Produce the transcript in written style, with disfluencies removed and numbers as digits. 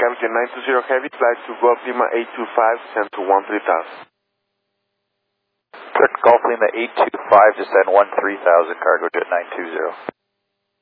Cargo Jet 920 Heavy, flight to Golf Lima 825, send to 13,000. Golf Lima 825, descend 13,000, Cargo Jet 920.